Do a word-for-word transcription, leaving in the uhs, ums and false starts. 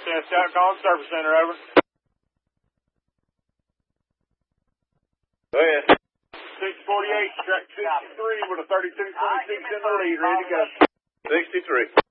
ten, Scout calling Service Center, over. Go ahead. six forty-eight, track sixty-three with a thirty-two twenty-six in the lead, ready to go. sixty-three.